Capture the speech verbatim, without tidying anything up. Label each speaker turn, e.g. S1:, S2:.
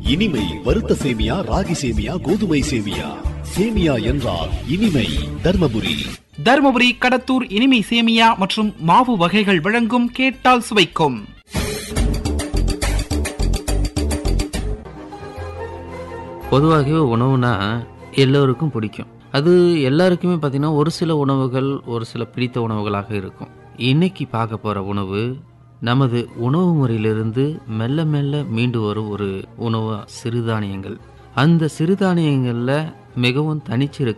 S1: இனிமை வறுத்த சேமியா, ராகி சேமியா, கோதுமை சேமியா. சேமியா என்றால் இனிமை. தர்மபுரி
S2: தர்மபுரி கடத்தூர் இனிமை சேமியா மற்றும் மாவு வகைகள் வழங்கும் கேட்டால் சுவைக்கும்.
S3: பொதுவாகவே உணவுனா எல்லோருக்கும் பிடிக்கும். அது எல்லாருக்குமே பார்த்தீங்கன்னா ஒரு சில உணவுகள் ஒரு சில பிடித்த உணவுகளாக இருக்கும். இன்னைக்கு பார்க்க போகிற உணவு நமது உணவு முறையிலிருந்து மெல்ல மெல்ல மீண்டு வரும் ஒரு உணவு சிறுதானியங்கள். அந்த சிறுதானியங்களில் மிகவும் தனிச்சிருக்க